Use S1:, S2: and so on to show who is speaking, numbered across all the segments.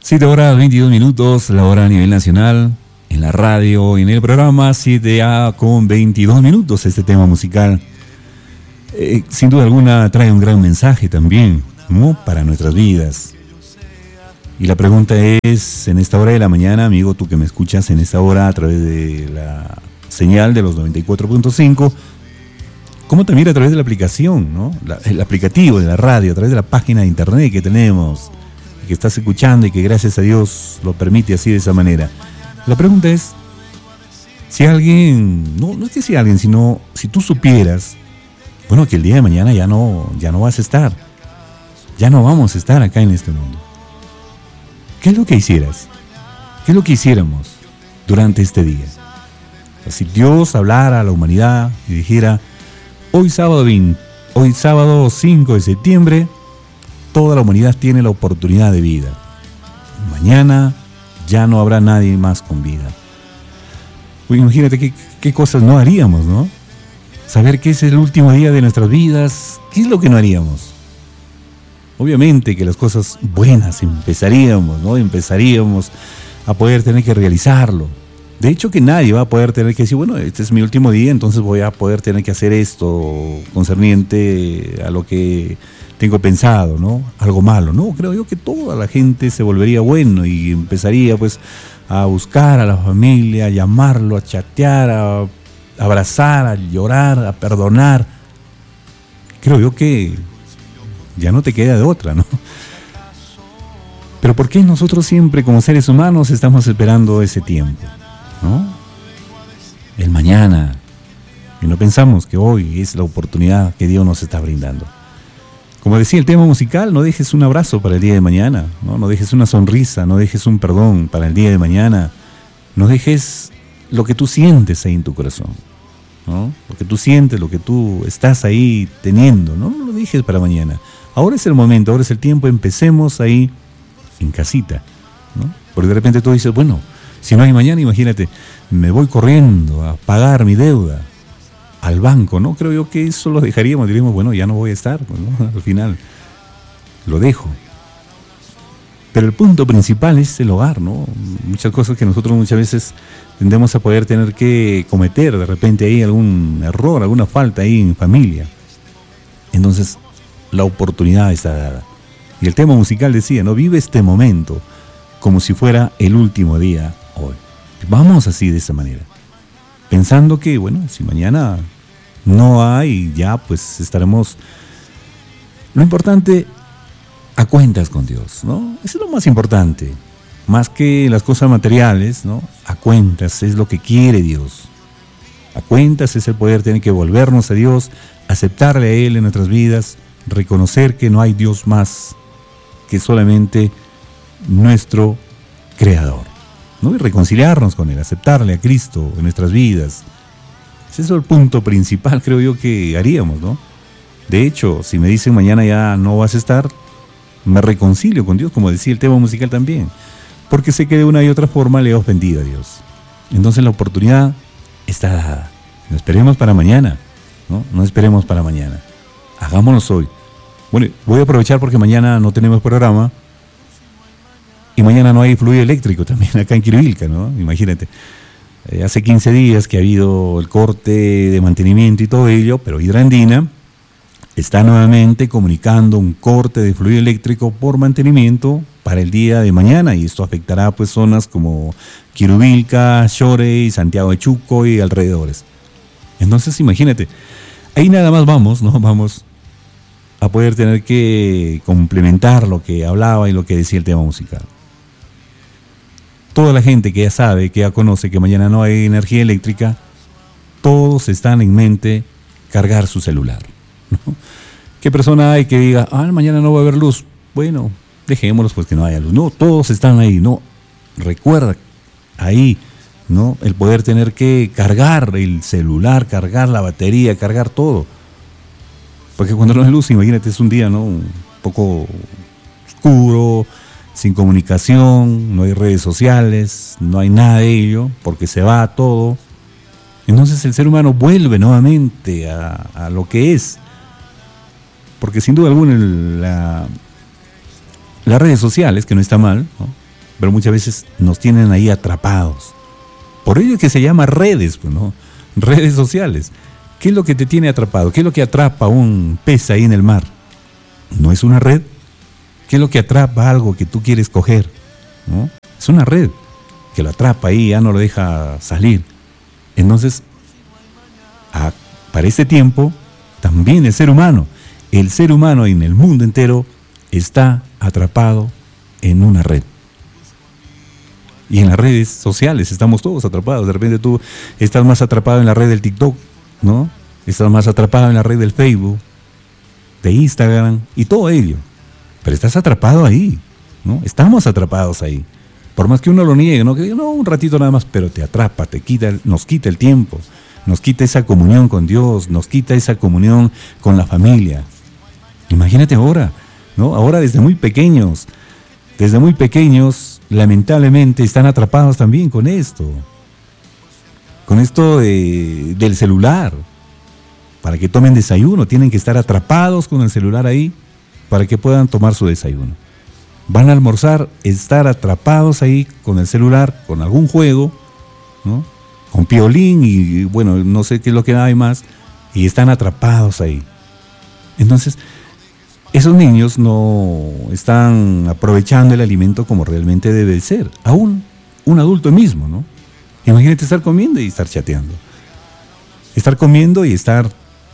S1: 7 horas 22 minutos, la hora a nivel nacional, en la radio, en el programa 7A con 22 minutos, este tema musical. Sin duda alguna trae un gran mensaje también, ¿no? Para nuestras vidas. Y la pregunta es, en esta hora de la mañana, amigo, tú que me escuchas en esta hora a través de la señal de los 94.5, como también a través de la aplicación, ¿no? El aplicativo de la radio, a través de la página de internet que tenemos, que estás escuchando y que gracias a Dios lo permite así de esa manera. La pregunta es, si alguien, no es que si alguien, sino si tú supieras, bueno, que el día de mañana ya no vas a estar, ya no vamos a estar acá en este mundo. ¿Qué es lo que hicieras? ¿Qué es lo que hiciéramos durante este día? O sea, si Dios hablara a la humanidad y dijera, hoy sábado 5 de septiembre, toda la humanidad tiene la oportunidad de vida. Mañana ya no habrá nadie más con vida. Uy, imagínate qué cosas no haríamos, ¿no? Saber que es el último día de nuestras vidas, ¿qué es lo que no haríamos? Obviamente que las cosas buenas empezaríamos, ¿no? Empezaríamos a poder tener que realizarlo. De hecho que nadie va a poder tener que decir, bueno, este es mi último día, entonces voy a poder tener que hacer esto concerniente a lo que tengo pensado, ¿no? Algo malo. No, creo yo que toda la gente se volvería bueno y empezaría pues a buscar a la familia, a llamarlo, a chatear, a abrazar, a llorar, a perdonar. Creo yo que ya no te queda de otra, ¿no? Pero ¿por qué nosotros siempre como seres humanos estamos esperando ese tiempo, ¿no? El mañana. Y no pensamos que hoy es la oportunidad que Dios nos está brindando. Como decía el tema musical, no dejes un abrazo para el día de mañana, ¿no? No dejes una sonrisa, no dejes un perdón para el día de mañana. No dejes lo que tú sientes ahí en tu corazón, ¿no? Lo que tú sientes, lo que tú estás ahí teniendo, no lo dejes para mañana. Ahora es el momento, ahora es el tiempo, empecemos ahí en casita, ¿no? Porque de repente tú dices, bueno, si no hay mañana, imagínate, me voy corriendo a pagar mi deuda al banco, ¿no? Creo yo que eso lo dejaríamos, diríamos, bueno, ya no voy a estar, ¿no? Al final lo dejo. Pero el punto principal es el hogar, ¿no? Muchas cosas que nosotros muchas veces tendemos a poder tener que cometer, de repente ahí algún error, alguna falta ahí en familia. Entonces, la oportunidad está dada. Y el tema musical decía, ¿no? Vive este momento como si fuera el último día hoy. Vamos así de esa manera. Pensando que, bueno, si mañana no hay, ya pues estaremos... Lo importante, a cuentas con Dios, ¿no? Eso es lo más importante. Más que las cosas materiales, ¿no? A cuentas es lo que quiere Dios. A cuentas es el poder tener que volvernos a Dios, aceptarle a Él en nuestras vidas, reconocer que no hay Dios más que solamente nuestro Creador, ¿no? Y reconciliarnos con Él, aceptarle a Cristo en nuestras vidas. Ese es el punto principal, creo yo, que haríamos, ¿no? De hecho, si me dicen mañana ya no vas a estar, me reconcilio con Dios, como decía el tema musical también, porque sé que de una y otra forma le he ofendido a Dios. Entonces la oportunidad está dada. No esperemos para mañana, ¿no? No esperemos para mañana. Hagámonos hoy. Bueno, voy a aprovechar porque mañana no tenemos programa y mañana no hay fluido eléctrico también acá en Quirubilca, ¿no? Imagínate. Hace 15 días que ha habido el corte de mantenimiento y todo ello, pero Hidroandina está nuevamente comunicando un corte de fluido eléctrico por mantenimiento para el día de mañana, y esto afectará pues zonas como Quirubilca, Shorey, Santiago de Chuco y alrededores. Entonces imagínate, ahí nada más vamos, ¿no? Vamos a poder tener que complementar lo que hablaba y lo que decía el tema musical. Toda la gente que ya sabe, que ya conoce que mañana no hay energía eléctrica, todos están en mente cargar su celular, ¿no? ¿Qué persona hay que diga, mañana no va a haber luz? Bueno, dejémoslos pues que no haya luz. No, todos están ahí, no. Recuerda ahí, ¿no? El poder tener que cargar el celular, cargar la batería, cargar todo. Porque cuando no hay luz, imagínate, es un día, ¿no? Un poco oscuro, sin comunicación, no hay redes sociales, no hay nada de ello, porque se va todo. Entonces el ser humano vuelve nuevamente a lo que es. Porque sin duda alguna las redes sociales, que no está mal, ¿no? pero muchas veces nos tienen ahí atrapados. Por ello es que se llama redes, pues, ¿no? Redes sociales. ¿Qué es lo que te tiene atrapado? ¿Qué es lo que atrapa a un pez ahí en el mar? ¿No es una red? ¿Qué es lo que atrapa algo que tú quieres coger? ¿No? Es una red que lo atrapa ahí, ya no lo deja salir. Entonces, para este tiempo, también el ser humano en el mundo entero está atrapado en una red. Y en las redes sociales estamos todos atrapados. De repente tú estás más atrapado en la red del TikTok, ¿no? Estás más atrapado en la red del Facebook, de Instagram y todo ello. Pero estás atrapado ahí, ¿no? Estamos atrapados ahí. Por más que uno lo niegue, ¿no? Que diga, no, un ratito nada más, pero te atrapa, nos quita el tiempo, nos quita esa comunión con Dios, nos quita esa comunión con la familia. Imagínate ahora, ¿no? Ahora desde muy pequeños, lamentablemente están atrapados también con esto del celular. Para que tomen desayuno, tienen que estar atrapados con el celular ahí para que puedan tomar su desayuno. Van a almorzar, estar atrapados ahí con el celular, con algún juego, ¿no? Con Piolín y bueno, no sé qué es lo que hay más, y están atrapados ahí. Entonces, esos niños no están aprovechando el alimento como realmente debe ser. Aún un adulto mismo, ¿no? Imagínate estar comiendo y estar chateando. Estar comiendo y estar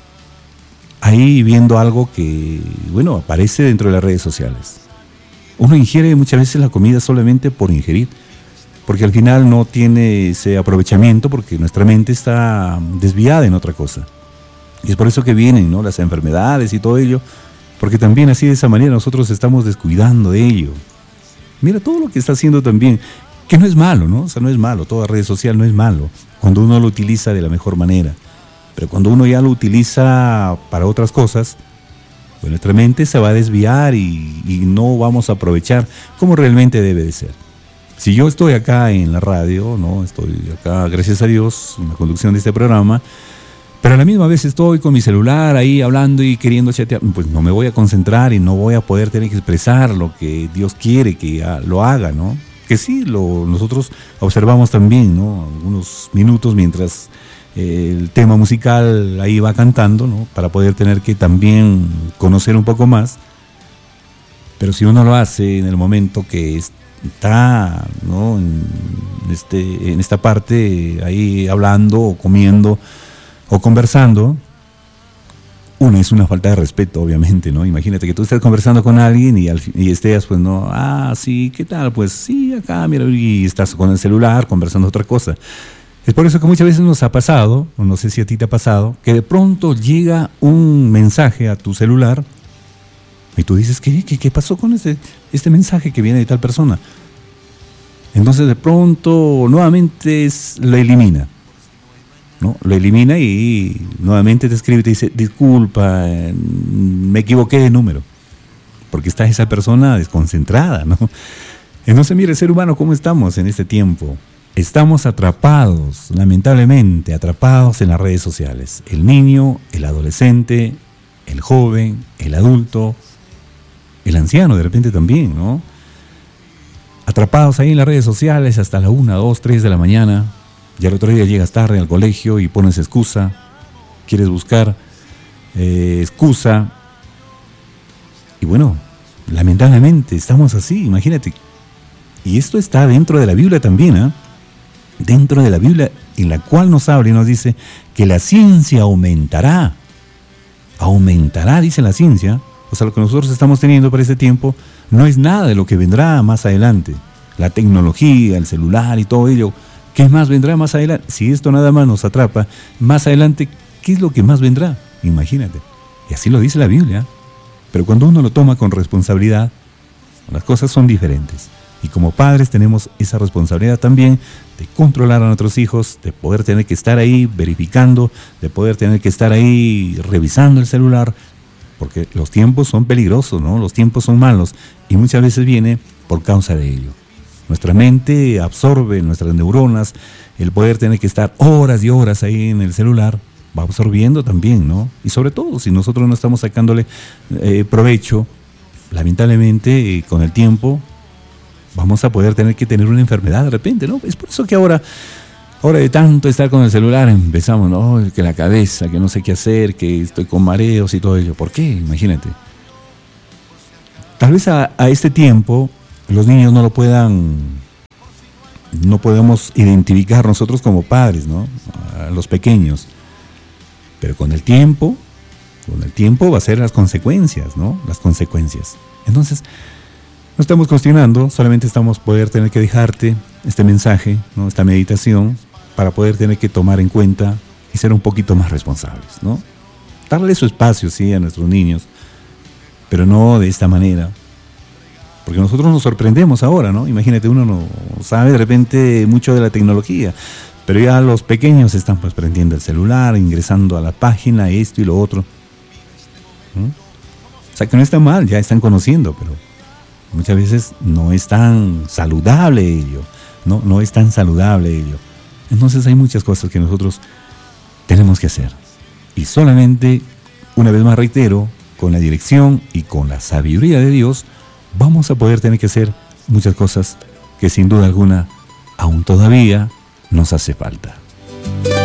S1: ahí viendo algo que, bueno, aparece dentro de las redes sociales. Uno ingiere muchas veces la comida solamente por ingerir, porque al final no tiene ese aprovechamiento, porque nuestra mente está desviada en otra cosa. Y es por eso que vienen, ¿no?, las enfermedades y todo ello, porque también así de esa manera nosotros estamos descuidando de ello. Mira todo lo que está haciendo también, que no es malo, ¿no? O sea, no es malo, toda red social no es malo, cuando uno lo utiliza de la mejor manera. Pero cuando uno ya lo utiliza para otras cosas, pues nuestra mente se va a desviar y no vamos a aprovechar como realmente debe de ser. Si yo estoy acá en la radio, ¿no? Estoy acá, gracias a Dios, en la conducción de este programa, pero a la misma vez estoy con mi celular ahí hablando y queriendo chatear, pues no me voy a concentrar y no voy a poder tener que expresar lo que Dios quiere que lo haga, ¿no? Que sí, nosotros observamos también, ¿no?, algunos minutos mientras el tema musical ahí va cantando, ¿no?, para poder tener que también conocer un poco más. Pero si uno lo hace en el momento que está, ¿no?, en esta parte ahí hablando o comiendo o conversando, es una falta de respeto, obviamente, ¿no? Imagínate que tú estés conversando con alguien y estés, pues, no, sí, ¿qué tal? Pues sí, acá, mira, y estás con el celular conversando otra cosa. Es por eso que muchas veces nos ha pasado, o no sé si a ti te ha pasado, que de pronto llega un mensaje a tu celular y tú dices, ¿qué pasó con este mensaje que viene de tal persona? Entonces de pronto nuevamente lo elimina, ¿no? Lo elimina y nuevamente te escribe y te dice, disculpa, me equivoqué de número, porque está esa persona desconcentrada, ¿no? Entonces mira, el ser humano, ¿cómo estamos en este tiempo? Estamos atrapados, lamentablemente, atrapados en las redes sociales. El niño, el adolescente, el joven, el adulto, el anciano de repente también, ¿no? Atrapados ahí en las redes sociales hasta la 1, 2, 3 de la mañana. Y al otro día llegas tarde al colegio y pones excusa. Quieres buscar excusa. Y bueno, lamentablemente estamos así, imagínate. Y esto está dentro de la Biblia también, ¿eh? Dentro de la Biblia, en la cual nos habla y nos dice que la ciencia aumentará. Aumentará, dice la ciencia. O sea, lo que nosotros estamos teniendo para este tiempo no es nada de lo que vendrá más adelante. La tecnología, el celular y todo ello, ¿qué más vendrá más adelante? Si esto nada más nos atrapa, más adelante, ¿qué es lo que más vendrá? Imagínate. Y así lo dice la Biblia. Pero cuando uno lo toma con responsabilidad, las cosas son diferentes. Y como padres tenemos esa responsabilidad también de controlar a nuestros hijos, de poder tener que estar ahí verificando, de poder tener que estar ahí revisando el celular, porque los tiempos son peligrosos, ¿no? Los tiempos son malos y muchas veces viene por causa de ello. Nuestra mente absorbe, nuestras neuronas, el poder tener que estar horas y horas ahí en el celular, va absorbiendo también, ¿no? Y sobre todo, si nosotros no estamos sacándole provecho, lamentablemente con el tiempo vamos a poder tener que tener una enfermedad de repente, ¿no? Es por eso que ahora de tanto estar con el celular empezamos, ¿no? Que la cabeza, que no sé qué hacer, que estoy con mareos y todo ello. ¿Por qué? Imagínate. Tal vez a este tiempo los niños no podemos identificar nosotros como padres, ¿no? A los pequeños. Pero con el tiempo va a ser las consecuencias, ¿no? Las consecuencias. Entonces, no estamos cuestionando, solamente estamos poder tener que dejarte este mensaje, ¿no? Esta meditación, para poder tener que tomar en cuenta y ser un poquito más responsables, ¿no? Darle su espacio, sí, a nuestros niños, pero no de esta manera. Porque nosotros nos sorprendemos ahora, ¿no? Imagínate, uno no sabe de repente mucho de la tecnología, pero ya los pequeños están pues prendiendo el celular, ingresando a la página, esto y lo otro. O sea que no está mal, ya están conociendo, pero muchas veces no es tan saludable ello, no es tan saludable ello. Entonces hay muchas cosas que nosotros tenemos que hacer. Y solamente, una vez más reitero, con la dirección y con la sabiduría de Dios, vamos a poder tener que hacer muchas cosas que sin duda alguna aún todavía nos hace falta.